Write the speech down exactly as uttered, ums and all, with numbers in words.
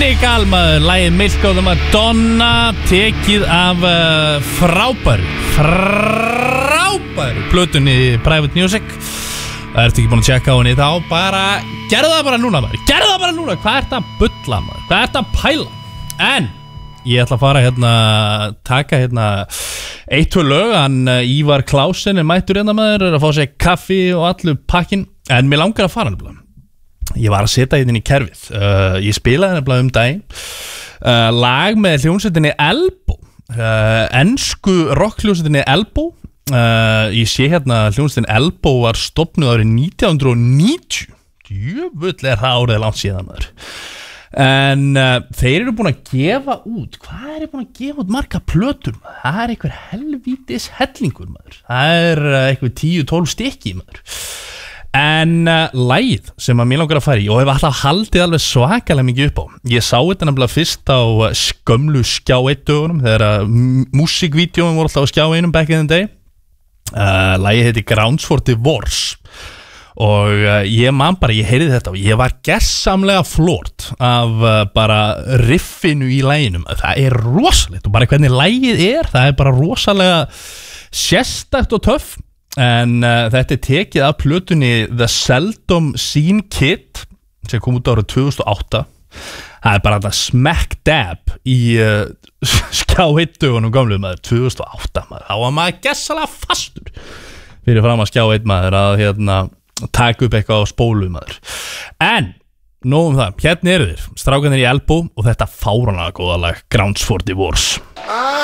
Illegal maður, lagið Milk of the Madonna, tekið af uh, frábæru, frábæru plötunni Private Music. Það ertu ekki búin að tjekka á henni þá, bara gerðu það bara núna maður, gerðu það bara núna, hvað ert að bulla maður, hvað ert að pæla? En ég ætla að fara hérna, taka hérna eitt, tvö lög, hann Ívar Klausen er mættur hérna maður, er að fá sér kaffi og allur pakkin, en mér langar að fara nefnilega. Ég var að setja hérna inn í kerfið, uh, ég spilaði nefnilega um daginn, uh, lag með hljómsveitinni Elbow, uh, ensku rockhljómsveitinni Elbow, uh, ég sé hérna hljómsveitin Elbow var stofnuð árið nítján hundruð níutíu, djöfull er það árið langt síðan maður. En uh, þeir eru búin að gefa út, hvað er búin að gefa út marga plötur maður? Það er einhver helvítis hellingur maður, það er uh, einhver tíu, tólf stykki maður. En uh, lagið sem að mér langar að fara í og hef alltaf haldið alveg svakalega mikið upp á. Ég sá þetta nefnilega fyrst á skömmlu Skjá einn dögunum þegar uh, músikvídeóum voru alltaf á Skjá einum back in the day. Uh, lagið heiti Grounds for Divorce og uh, ég man bara, ég heyrði þetta og ég var gersamlega flort af uh, bara riffinu í laginu. Það er rosalegt og bara hvernig lagið er, það er bara rosalega sérstakt og töff. En uh, þetta er tekið af plötunni The Seldom Seen Kid sem kom út árið tvö þúsund og átta. Það er bara þetta smack dab í uh, Skjá einn dögunum gamlu maður, tvö þúsund og átta maður. Þá var maður gessalega fastur fyrir fram að Skjá einn maður að hérna, taka upp eitthvað á spólu maður. En nóg um það, hérna eru þeir, strákanir í Elbow og þetta fáránlega góða lag Grounds for Divorce.